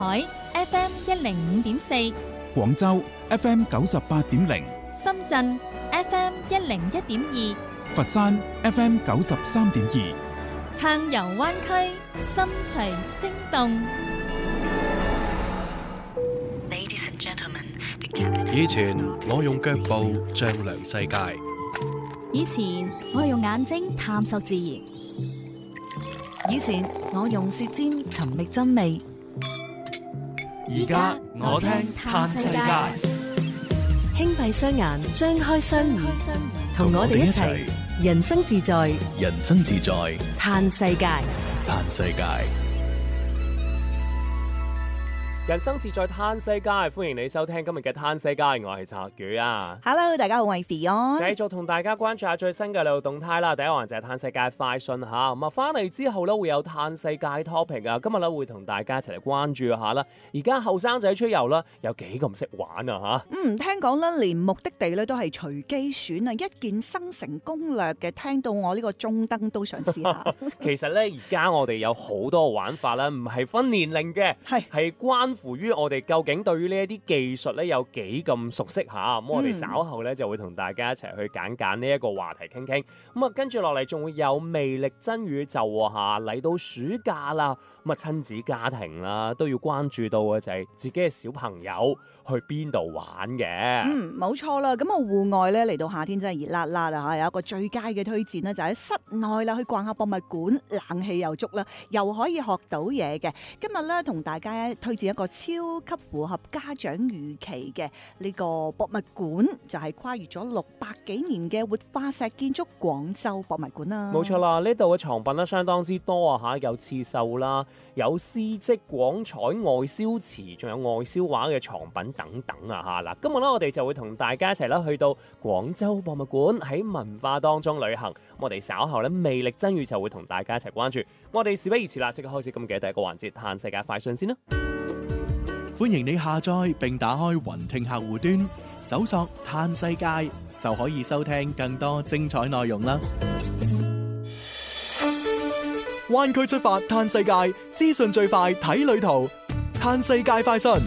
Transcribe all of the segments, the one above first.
海 FM 105.4， 廣州 FM 98.0， 深圳 FM 101.2， 佛山 FM 93.2， 暢遊灣區，心隨聲動。 以前我用腳步丈量世界， 以前我用眼睛探索自然， 以前我用舌尖尋覓真味， 而家我聽嘆世界。 輕閉雙眼，張開雙耳，同我哋一齊人生自在， 人生自在， 嘆世界。 嘆世界。 人生自在嘆世界，歡迎你收聽今日嘅嘆世界，我係澤宇啊。 Hello， 大家好，我係 Fion。 繼續同大家關注下最新嘅旅遊動態啦。第一環就係嘆世界快訊吓，咁啊翻嚟之後咧會有嘆世界 topic 啊。今日咧會同大家一齊嚟關注下啦。而家後生仔出遊啦，有幾咁識玩啊吓？ 聽講咧連目的地咧都係隨機選啊，一鍵生成攻略嘅。聽到我呢個中燈都想試下。 其實咧而家我哋有好多玩法啦，唔係分年齡嘅，係關乎於我哋究竟對於呢一啲技術咧有幾咁熟悉下。咁我哋稍後咧就會同大家一齊去揀呢一個話題傾傾。咁啊跟住落嚟仲會有魅力真宇宙吓，嚟到暑假啦，咁啊親子家庭啦都要關注到嘅就係自己嘅小朋友去邊度玩嘅。 冇錯啦。咁啊戶外咧嚟到夏天真係熱辣辣啊吓，有一個最佳嘅推薦咧就喺室內啦，去逛下博物館，冷氣又足啦，又可以學到嘢嘅。今日咧同大家推薦一個超級符合家長預期嘅呢個博物館，就係跨越咗600幾年嘅活化石建築廣州博物館啦。 冇錯啦，呢度嘅藏品咧相當之多啊吓，有刺繡啦，有絲織廣彩外銷瓷，仲有外銷畫嘅藏品等等啊吓。嗱，今日咧我哋就會同大家一齊啦去到廣州博物館，喺文化當中旅行。我哋稍後咧魅力真宇宙就會同大家一齊關注。我哋事不宜遲啦，即刻開始今日嘅第一個環節，嘆世界快訊先啦。 歡迎你下載並打開雲聽客戶端，搜索嘆世界就可以收聽更多精彩內容啦。灣區出發嘆世界，資訊最快睇旅途，嘆世界快訊。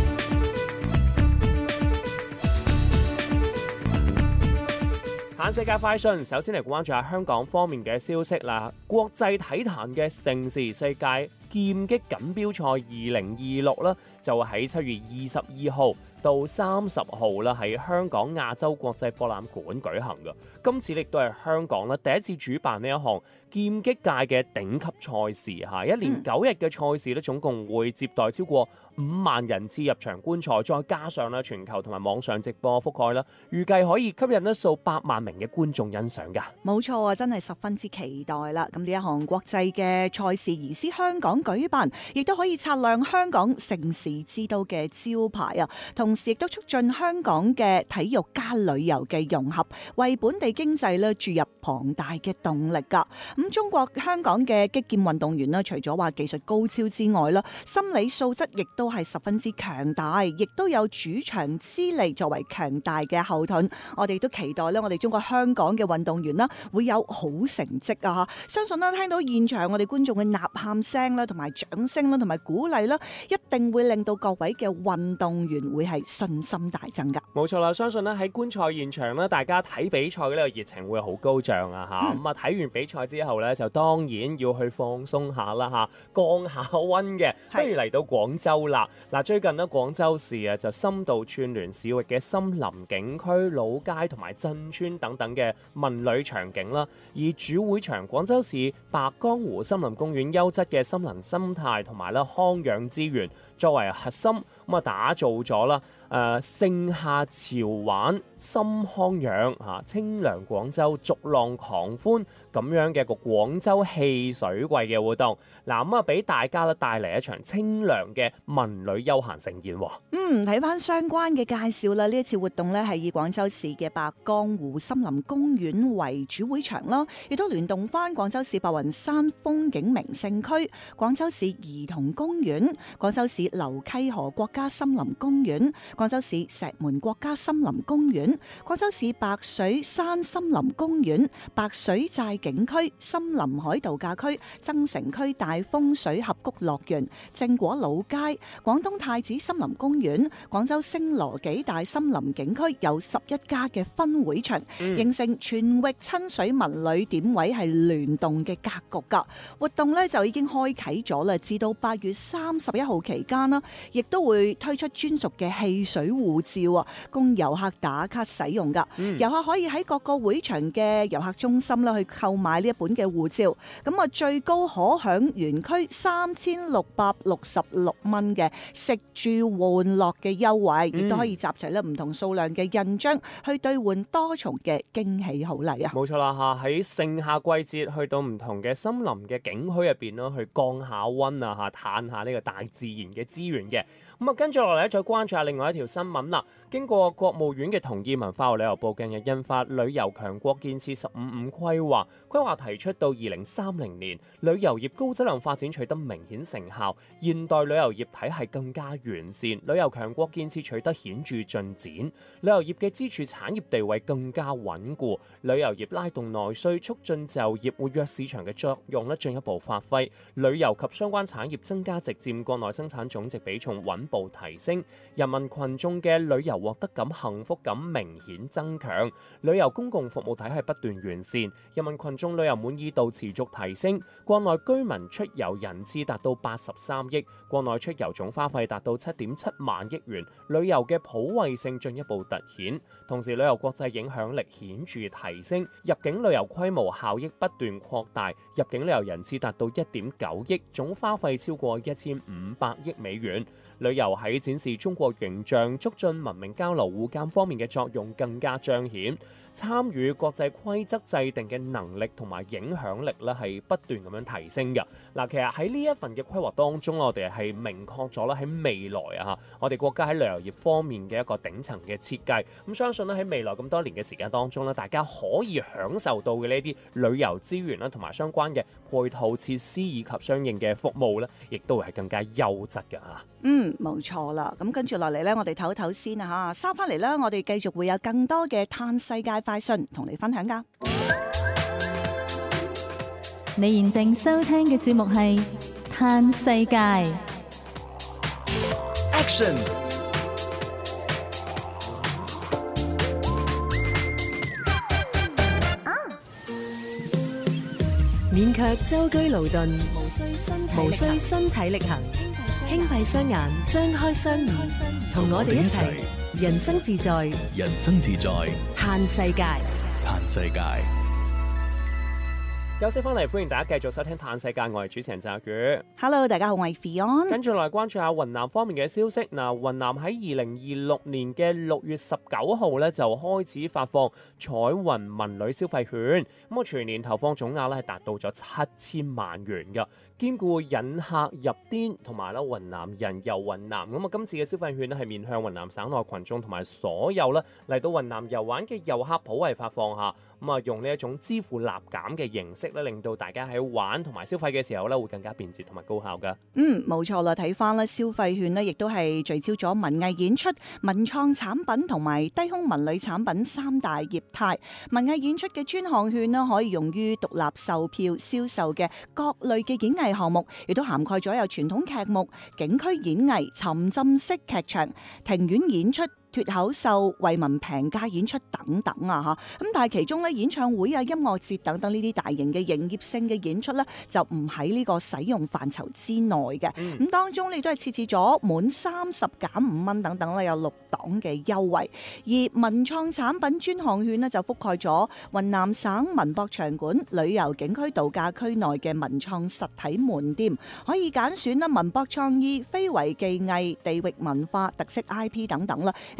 嘆世界快訊，首先嚟關注下香港方面嘅消息啦。國際體壇嘅盛事世界劍擊錦標賽2026啦，就喺7月22號到30號啦，喺香港亞洲國際博覽館舉行嘅。今次亦都係香港啦第一次主辦呢一項劍擊界嘅頂級賽事嚇，一連9日嘅賽事咧，總共會接待超過5萬人次入場觀賽，再加上咧全球同埋網上直播覆蓋啦，預計可以吸引數百萬名嘅觀眾欣賞㗎。 冇錯啊，真係十分之期待啦！咁呢一項國際嘅賽事移師香港舉辦，亦都可以擦亮香港城市之都嘅招牌啊！同時亦都促進香港嘅體育加旅遊嘅融合，為本地經濟咧注入龐大嘅動力㗎。咁中國香港嘅擊劍運動員咧，除咗話技術高超之外啦，心理素質亦都係十分之強大，亦都有主場之利作為強大嘅後盾。我哋都期待咧，我哋中國香港嘅運動員啦，會有好成績啊！相信咧，聽到現場我哋觀眾嘅吶喊聲啦，同埋掌聲啦，同埋鼓勵啦，一定會令到各位嘅運動員會係信心大增噶。 冇錯啦，相信咧喺觀賽現場咧，大家睇比賽嘅呢個熱情會好高漲啊吓。咁啊睇完比賽之後咧，就當然要去放鬆下啦吓，降下溫嘅。不如嚟到廣州啦。嗱，最近呢，廣州市啊就深度串聯市域嘅森林景區、老街同埋鎮村等等嘅文旅場景啦，以主會場廣州市白江湖森林公園優質嘅森林生態同埋咧康養資源作為核心，咁啊打造咗啦盛夏潮玩心康養嚇，清涼廣州逐浪狂歡咁樣嘅個廣州汽水季嘅活動。嗱，咁啊俾大家咧帶嚟一場清涼嘅文旅休閒盛宴。 睇翻相關嘅介紹啦，呢一次活動咧係以廣州市嘅白江湖森林公園為主會場啦，亦都聯動翻廣州市白雲山風景名勝區、廣州市兒童公園、廣州市流溪河國家森林公園、 廣州市石門國家森林公園、廣州市白水山森林公園、白水寨景區、森林海度假區、增城區大風水峽谷樂園、正果老街、廣東太子森林公園、廣州星羅紀大森林景區有11家嘅分會場，形成全域親水文旅點位係聯動嘅格局㗎。活動呢就已經開啟咗啦，至到8月31號期間啦，亦都會推出專屬嘅汽水護照啊，供遊客打卡使用㗎。遊客可以喺各個會場嘅遊客中心啦去購買呢一本嘅護照，咁啊最高可享園區3666蚊嘅食住玩樂嘅優惠，亦都可以集齊咧唔同數量嘅印章去兌換多重嘅驚喜好禮啊！ 冇錯啦嚇，喺盛夏季節去到唔同嘅森林嘅景區入邊咯，去降下溫啊嚇，嘆下呢個大自然嘅資源嘅。咁啊，跟住落嚟咧，再關注下另外一條新聞啦。經過國務院嘅同意，文化和旅遊部近日印發旅遊強國建設15.5規劃，規劃提出到2030年，旅遊業高質量發展取得明顯成效，現代旅遊業體系更加完善，旅遊強國建設取得顯著進展，旅遊業嘅支柱產業地位更加穩固，旅遊業拉動內需、促進就業、活躍市場嘅作用咧進一步發揮，旅遊及相關產業增加值佔國內生產總值比重穩步提升，人民群眾嘅旅遊獲得感、幸福感明顯增強，旅遊公共服務體系不斷完善，人民群眾旅遊滿意度持續提升，國內居民出遊人次達到83億，國內出遊總花費達到7.7萬億元，旅遊嘅普惠性進一步凸顯，同時旅遊國際影響力顯著提升，入境旅遊規模效益不斷擴大，入境旅遊人次達到1.9億，總花費超過1500億美元。旅遊喺展示中國形象、促進文明交流互鑑方面嘅作用更加彰顯，參與國際規則制定嘅能力同埋影響力咧係不斷咁樣提升嘅。嗱，其實喺呢一份嘅規劃當中，我哋係明確咗啦喺未來啊，我哋國家喺旅遊業方面嘅一個頂層嘅設計。咁相信咧喺未來咁多年嘅時間當中咧，大家可以享受到嘅呢啲旅遊資源啦，同埋相關嘅配套設施以及相應嘅服務咧，亦都會係更加優質嘅嚇。 冇錯啦。咁跟住落嚟呢，我哋唞一唞先啊嚇，收翻嚟啦，我哋繼續會有更多嘅嘆世界快訊同你分享噶。 你現正收聽嘅節目係嘆世界。 Action！ 勉強舟車勞頓，無需身體力行，輕閉雙眼，張開雙耳，同我哋一齊人生自在， 人生自在， 嘆世界。 嘆世界。 休息翻嚟，歡迎大家繼續收聽《嘆世界》，我係主持人澤宇。 Hello， 大家好，我係 Fion。跟住嚟關注下雲南方面嘅消息。嗱，雲南喺2026年嘅6月19號咧就開始發放彩雲文旅消費券，咁啊全年投放總額咧係達到咗7000萬元嘅，兼顧引客入滇同埋咧雲南人遊雲南。咁啊今次嘅消費券咧係面向雲南省內群眾同埋所有咧嚟到雲南遊玩嘅遊客普惠發放下。咁啊用呢一種支付立減嘅形式咧，令到大家喺玩同埋消費嘅時候咧，會更加便捷同埋高效噶。 冇錯啦，睇翻咧消費券咧，亦都係聚焦咗文藝演出、文創產品同埋低空文旅產品三大業態。文藝演出嘅專項券咧，可以用於獨立售票銷售嘅各類嘅演藝項目，亦都涵蓋咗有傳統劇目、景區演藝、沉浸式劇場、庭院演出、脫口秀、惠民平價演出等等啊嚇，咁但係其中咧演唱會啊、音樂節等等呢啲大型嘅營業性嘅演出咧，就唔喺呢個使用範疇之內嘅。咁當中你都係設置咗滿30減5蚊等等咧，有6檔嘅優惠。而文創產品專項券呢，就覆蓋咗雲南省文博場館、旅遊景區度假區內嘅文創實體門店，可以揀選啦文博創意、非遺技藝、地域文化特色 IP 等等啦。一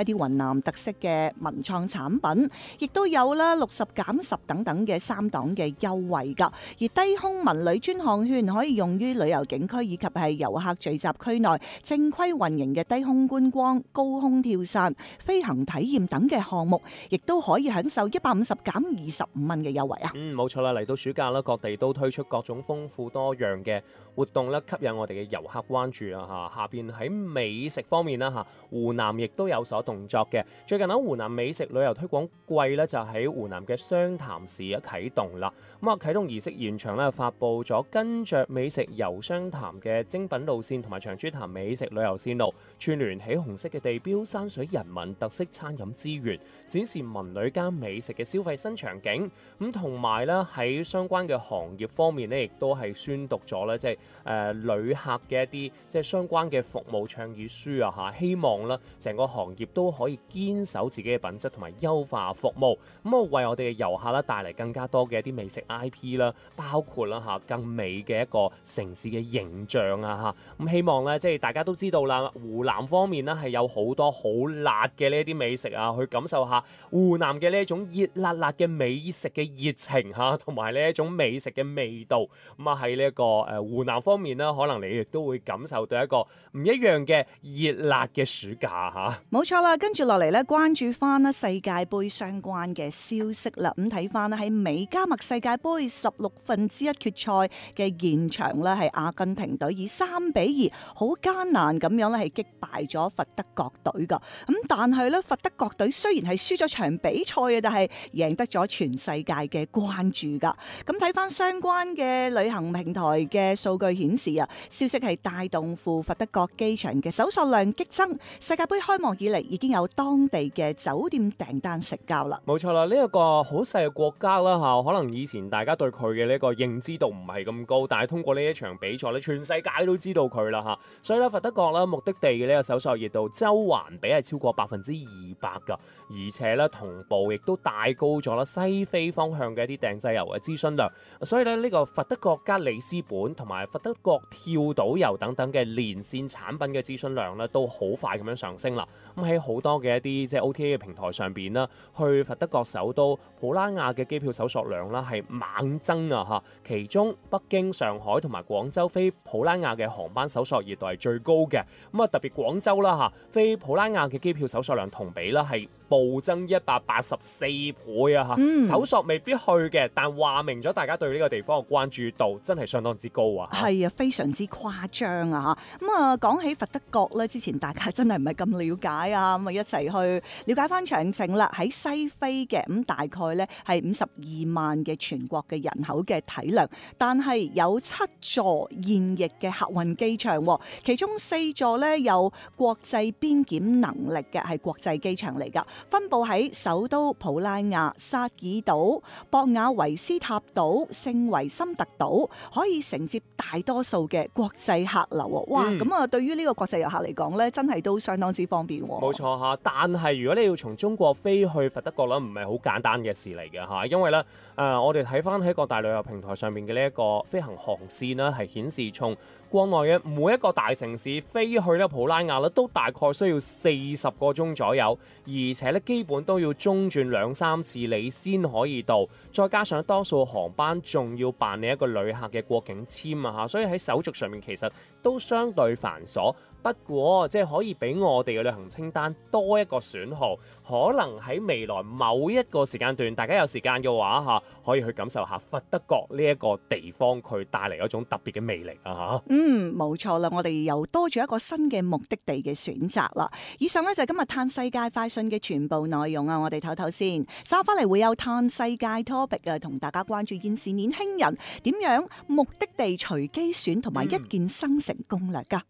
啲雲南特色嘅文創產品，亦都有啦60減10等等嘅3檔嘅優惠㗎。而低空文旅專項券可以用於旅遊景區以及係遊客聚集區內正規運營嘅低空觀光、高空跳傘、飛行體驗等嘅項目，亦都可以享受150減25蚊嘅優惠啊！ 冇錯啦，嚟到暑假啦，各地都推出各種豐富多樣嘅活動啦，吸引我哋嘅遊客關注啊！下邊喺美食方面啦，湖南亦都有所動作嘅。最近喺湖南美食旅遊推廣季咧，就喺湖南嘅湘潭市啟動啦。啟動儀式現場咧，發布咗跟着美食遊湘潭嘅精品路線同埋長株潭美食旅遊線路，串聯起紅色嘅地標、山水人文、特色餐飲資源，展示文旅加美食嘅消費新場景。咁同埋咧喺相關嘅行業方面咧，亦都係宣讀咗咧，即係旅客嘅一啲即係相關嘅服務倡議書啊嚇，希望咧成個行業都可以堅守自己嘅品質同埋優化服務，為我哋嘅遊客咧帶嚟更加多嘅一啲美食 IP 啦，包括啦嚇更美嘅一個城市嘅形象啊嚇。希望咧即係大家都知道啦，湖南方面咧係有好多好辣嘅呢一啲美食啊，去感受下湖南嘅呢一種熱辣辣嘅美食嘅熱情嚇，同埋呢一種美食嘅味道。喺呢一個湖南方面呢，可能你亦都會感受到一個唔一樣嘅熱辣嘅暑假嚇。 冇錯啦，跟住落嚟咧，關注翻啦世界盃相關嘅消息啦。咁睇翻喺美加墨世界盃1/16決賽嘅現場咧，係阿根廷隊以3-2好艱難咁樣咧係擊敗咗佛得角隊噶。咁但係咧，佛得角隊雖然係輸咗場比賽嘅，但係贏得咗全世界嘅關注噶。咁睇翻相關嘅旅行平台嘅數據顯示啊，消息係帶動赴佛得角機場嘅搜索量激增。世界盃開幕以嚟已經有當地嘅酒店訂單成交啦。 冇錯啦，呢一個好細嘅國家啦嚇，可能以前大家對佢嘅呢個認知度唔係咁高，但係通過呢一場比賽咧，全世界都知道佢啦嚇。所以咧，佛得角啦目的地嘅呢個搜索熱度周環比係超過200%㗎，而且咧同步亦都帶高咗啦西非方向嘅一啲訂製遊嘅諮詢量。所以咧呢個佛得角加里斯本同埋佛得角跳島遊等等嘅連線產品嘅諮詢量咧，都好快咁樣上升啦。喺好多嘅一啲即係 OTA 嘅平台上邊啦，去佛得角首都普拉雅嘅機票搜索量啦係猛增啊嚇，其中北京、上海同埋廣州飛普拉雅嘅航班搜索熱度係最高嘅。特別廣州啦嚇，飛普拉雅嘅機票搜索量同比啦係暴增184倍啊嚇！搜索未必去嘅，但話明咗大家對呢個地方嘅關注度真係相當之高啊！ 係啊，非常之誇張啊嚇！講起佛得角咧，之前大家真係唔係咁了解啊，一齊去了解翻詳情啦。喺西非嘅大概咧係52萬嘅全國嘅人口嘅體量，但係有7座現役嘅客運機場，其中4座咧有國際邊檢能力嘅係國際機場嚟㗎。分佈喺首都普拉雅、薩爾島、博雅維斯塔島、聖維森特島，可以承接大多數嘅國際客流。哇！咁對於呢個國際遊客嚟講咧，真係都相當之方便。 冇錯嚇，但係如果你要從中國飛去佛得角咧，唔係好簡單嘅事嚟嘅嚇，因為咧我哋睇翻喺各大旅遊平台上面嘅呢一個飛行航線咧，係顯示從國內嘅每一個大城市飛去咧普拉雅咧，都大概需要40個鐘左右，而且咧基本都要中轉2-3次你先可以到，再加上多數航班仲要辦理一個旅客嘅過境簽啊嚇，所以喺手續上面其實都相對繁瑣。不過即係可以俾我哋嘅旅行清單多一個選號，可能喺未來某一個時間段，大家有時間嘅話嚇，可以去感受下佛得角呢一個地方佢帶嚟一種特別嘅魅力啊嚇。 冇錯啦，我哋又多咗一個新嘅目的地嘅選擇啦。以上呢就係今日嘆世界快訊嘅全部內容啊！我哋唞唞先，稍翻嚟會有嘆世界 topic 啊，同大家關注現時年輕人點樣目的地隨機選同埋一鍵生成攻略㗎。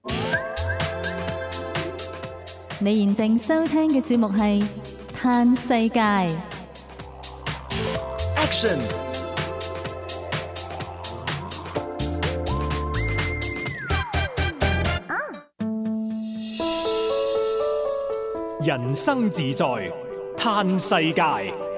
你現正收聽嘅節目係嘆世界。 Action！ 人生自在嘆世界。